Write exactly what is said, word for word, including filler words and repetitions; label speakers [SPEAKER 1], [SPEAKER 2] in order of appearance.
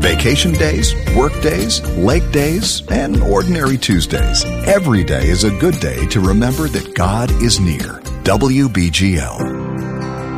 [SPEAKER 1] Vacation days, work days, lake days, and ordinary Tuesdays. Every day is a good day to remember that God is near. W B G L.